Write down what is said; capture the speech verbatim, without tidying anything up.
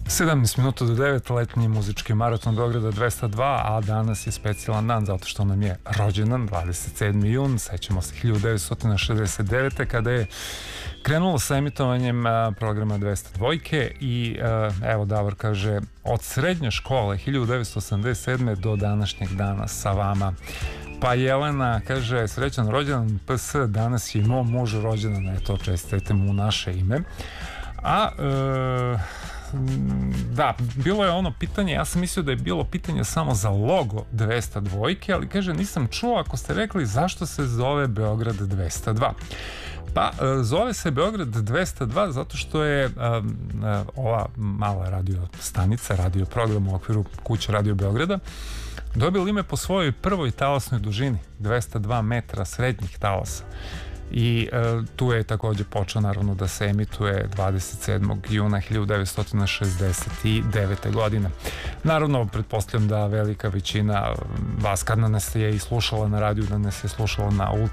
sedamnaest minuta do devet, letnji muzički maraton Beograda dvesta dva, a danas je specijalan dan zato što nam je rođendan, dvadeset sedmi jun, sećamo se hiljadu devetsto šezdeset devete. kada je krenulo sa emitovanjem programa dvesta dva i evo Davor kaže, od srednje škole hiljadu devetsto osamdeset sedme do današnjeg dana sa vama. Pa Jelena kaže, srećan rođendan P S, danas je i mom mužu rođendan, eto, čestitajte mu u naše ime. A e, da, bilo je ono pitanje, ja sam mislio da je bilo pitanje samo za logo dvesta dva, ali kaže, nisam čuo ako ste rekli zašto se zove Beograd dvesta dva. Pa zove se Beograd dvesta dva zato što je uh, uh, ova mala radio stanica, radio program u okviru kuće Radio Beograda dobila ime po svojoj prvoj talasnoj dužini, dvesta dva metra srednjih talasa. I e, tu je takođe počeo naravno da se emituje dvadeset sedmog juna hiljadu devetsto šezdeset devete. godine. Naravno, pretpostavljam da velika većina vas kad nas je i slušala na radiju, da nas je slušala na Ultra